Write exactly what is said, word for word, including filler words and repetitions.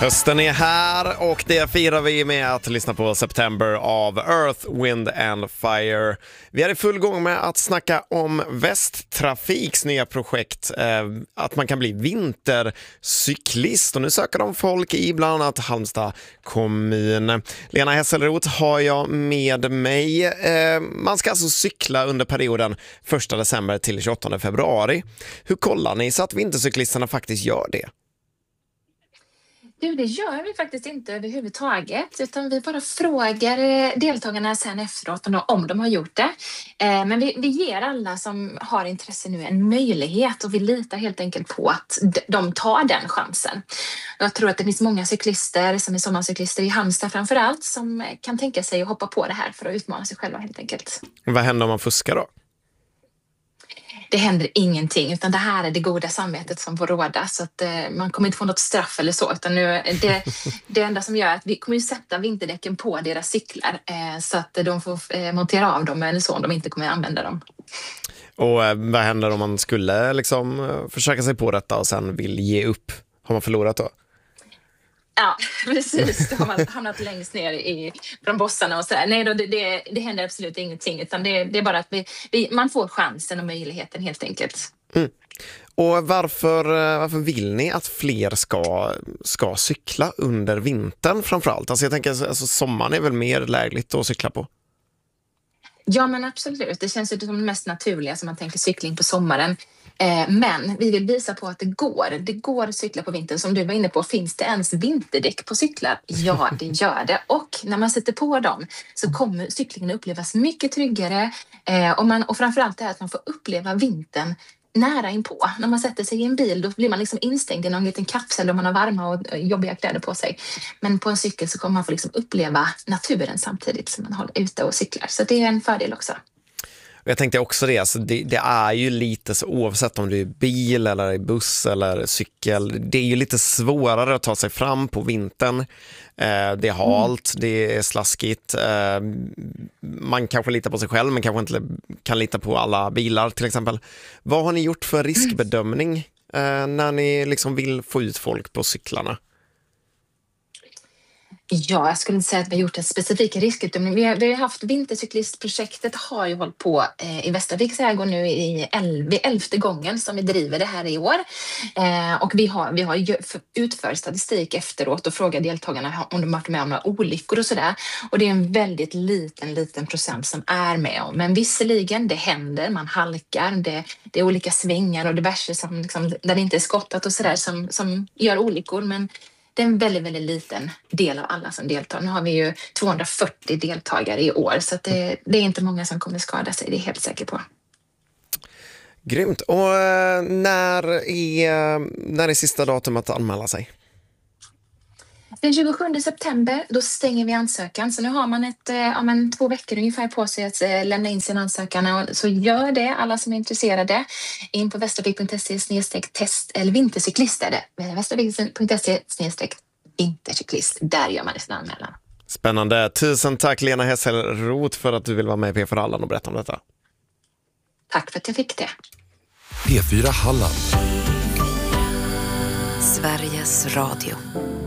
Hösten är här och det firar vi med att lyssna på September av Earth, Wind and Fire. Vi är i full gång med att snacka om Västtrafiks nya projekt, eh, att man kan bli vintercyklist, och nu söker de folk i bland annat Halmstad kommun. Lena Hesselroth har jag med mig. Eh, man ska alltså cykla under perioden första december till tjugoåttonde februari. Hur kollar ni så att vintercyklisterna faktiskt gör det? Du, det gör vi faktiskt inte överhuvudtaget, utan vi bara frågar deltagarna sen efteråt om de har gjort det. Men vi, vi ger alla som har intresse nu en möjlighet, och vi litar helt enkelt på att de tar den chansen. Jag tror att det finns många cyklister som är sommarcyklister i Halmstad framför allt som kan tänka sig att hoppa på det här för att utmana sig själva helt enkelt. Vad händer om man fuskar då? Det händer ingenting, utan det här är det goda samvetet som får råda, så att eh, man kommer inte få något straff eller så, utan nu, det, det enda som gör att vi kommer ju sätta vinterdäcken på deras cyklar eh, så att de får eh, montera av dem eller så om de inte kommer använda dem. Och eh, vad händer om man skulle liksom försöka sig på detta och sen vill ge upp? Har man förlorat då? Ja, precis. Då har man hamnat längst ner i, från bossarna och sådär. Nej, då, det, det, det händer absolut ingenting, utan det, det är bara att vi, vi, man får chansen och möjligheten helt enkelt. Mm. Och varför, varför vill ni att fler ska, ska cykla under vintern framförallt? Alltså jag tänker, alltså sommaren är väl mer lägligt att cykla på? Ja, men absolut. Det känns ju som det mest naturliga som man tänker cykling på sommaren. Men vi vill visa på att det går. Det går att cykla på vintern. Som du var inne på, finns det ens vinterdäck på cyklar? Ja, det gör det. Och när man sätter på dem så kommer cyklingen upplevas mycket tryggare. Och, man, och framförallt är att man får uppleva vintern nära inpå. När man sätter sig i en bil, då blir man liksom instängd i någon liten kapsel och man har varma och jobbiga kläder på sig. Men på en cykel så kommer man få liksom uppleva naturen samtidigt som man håller ute och cyklar. Så det är en fördel också. Jag tänkte också det, alltså det, det är ju lite så, oavsett om du är bil eller buss eller cykel, det är ju lite svårare att ta sig fram på vintern. Eh, det är halt, mm. det är slaskigt. Eh, man kanske litar på sig själv, men kanske inte kan lita på alla bilar till exempel. Vad har ni gjort för riskbedömning eh, när ni liksom vill få ut folk på cyklarna? Ja, jag skulle inte säga att vi har gjort en specifik riskbedömning. Vi har, vi har haft vintercyklistprojektet, har ju hållit på eh, i Västerviks ägor nu i elv, elfte gången som vi driver det här i år. Eh, och vi har, vi har ju utfört statistik efteråt och frågat deltagarna om de har varit med om några olyckor och sådär. Och det är en väldigt liten, liten procent som är med om. Men visserligen, det händer, man halkar, det, det är olika svängar och diverse som, liksom, där det inte är skottat och sådär som, som gör olyckor. Men det är en väldigt, väldigt liten del av alla som deltar. Nu har vi ju tvåhundrafyrtio deltagare i år, så att det, det är inte många som kommer skada sig, det är jag helt säker på. Grymt. Och när är, när är sista datum att anmäla sig? Den tjugosjunde september, då stänger vi ansökan. Så nu har man ett, ja, men två veckor ungefär på sig att lämna in sin ansökan. Så gör det, alla som är intresserade, in på västervik punkt se snedstreck test eller vintercyklist är det. västervik punkt se snedstreck vintercyklist. Där gör man sin anmälan. Spännande. Tusen tack Lena Hesselroth för att du vill vara med i P fyra Halland och berätta om detta. Tack för att jag fick det. P fyra Halland. Sveriges Radio.